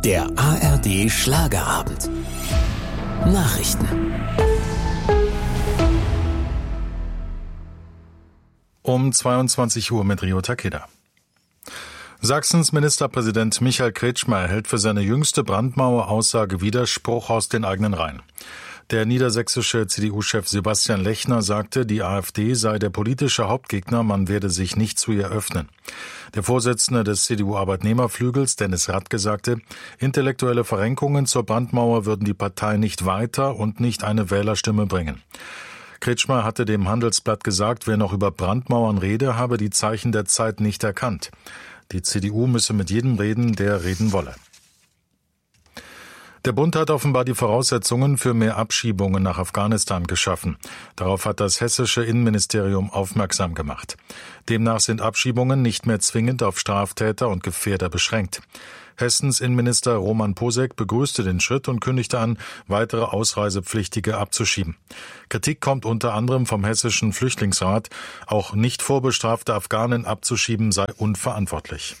Der ARD Schlagerabend. Nachrichten. Um 22 Uhr mit Rio Takeda. Sachsens Ministerpräsident Michael Kretschmer erhält für seine jüngste Brandmauer-Aussage Widerspruch aus den eigenen Reihen. Der niedersächsische CDU-Chef Sebastian Lechner sagte, die AfD sei der politische Hauptgegner, man werde sich nicht zu ihr öffnen. Der Vorsitzende des CDU-Arbeitnehmerflügels, Dennis Radke, sagte, intellektuelle Verrenkungen zur Brandmauer würden die Partei nicht weiter und nicht eine Wählerstimme bringen. Kretschmer hatte dem Handelsblatt gesagt, wer noch über Brandmauern rede, habe die Zeichen der Zeit nicht erkannt. Die CDU müsse mit jedem reden, der reden wolle. Der Bund hat offenbar die Voraussetzungen für mehr Abschiebungen nach Afghanistan geschaffen. Darauf hat das hessische Innenministerium aufmerksam gemacht. Demnach sind Abschiebungen nicht mehr zwingend auf Straftäter und Gefährder beschränkt. Hessens Innenminister Roman Posek begrüßte den Schritt und kündigte an, weitere Ausreisepflichtige abzuschieben. Kritik kommt unter anderem vom Hessischen Flüchtlingsrat. Auch nicht vorbestrafte Afghanen abzuschieben sei unverantwortlich.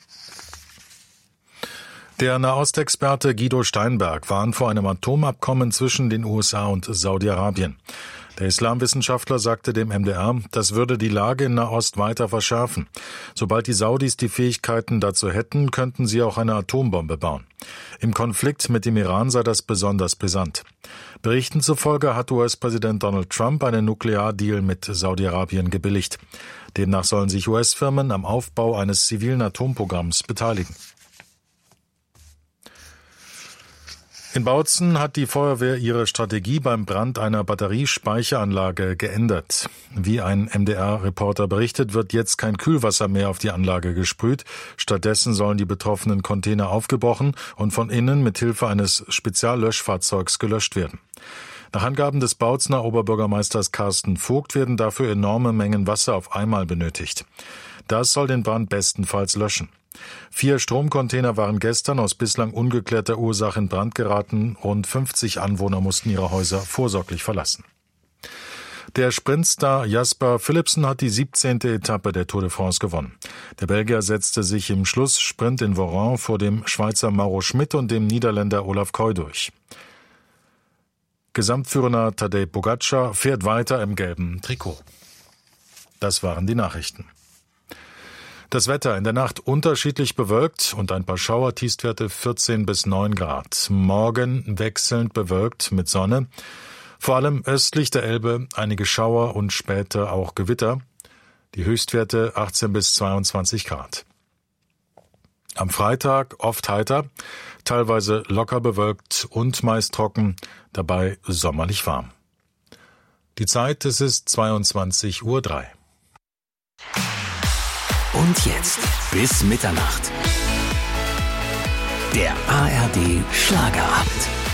Der Nahostexperte Guido Steinberg warnt vor einem Atomabkommen zwischen den USA und Saudi-Arabien. Der Islamwissenschaftler sagte dem MDR, das würde die Lage in Nahost weiter verschärfen. Sobald die Saudis die Fähigkeiten dazu hätten, könnten sie auch eine Atombombe bauen. Im Konflikt mit dem Iran sei das besonders brisant. Berichten zufolge hat US-Präsident Donald Trump einen Nukleardeal mit Saudi-Arabien gebilligt. Demnach sollen sich US-Firmen am Aufbau eines zivilen Atomprogramms beteiligen. In Bautzen hat die Feuerwehr ihre Strategie beim Brand einer Batteriespeicheranlage geändert. Wie ein MDR-Reporter berichtet, wird jetzt kein Kühlwasser mehr auf die Anlage gesprüht. Stattdessen sollen die betroffenen Container aufgebrochen und von innen mit Hilfe eines Speziallöschfahrzeugs gelöscht werden. Nach Angaben des Bautzener Oberbürgermeisters Carsten Vogt werden dafür enorme Mengen Wasser auf einmal benötigt. Das soll den Brand bestenfalls löschen. 4 Stromcontainer waren gestern aus bislang ungeklärter Ursache in Brand geraten. Rund 50 Anwohner mussten ihre Häuser vorsorglich verlassen. Der Sprintstar Jasper Philipsen hat die 17. Etappe der Tour de France gewonnen. Der Belgier setzte sich im Schlusssprint in Voiron vor dem Schweizer Mauro Schmid und dem Niederländer Olaf Koy durch. Gesamtführender Tadej Pogačar fährt weiter im gelben Trikot. Das waren die Nachrichten. Das Wetter in der Nacht unterschiedlich bewölkt und ein paar Schauer, Tiefstwerte 14 bis 9 Grad. Morgen wechselnd bewölkt mit Sonne. Vor allem östlich der Elbe einige Schauer und später auch Gewitter. Die Höchstwerte 18 bis 22 Grad. Am Freitag oft heiter, teilweise locker bewölkt und meist trocken, dabei sommerlich warm. Die Zeit, es ist 22:03 Uhr. Und jetzt bis Mitternacht. Der ARD Schlagerabend.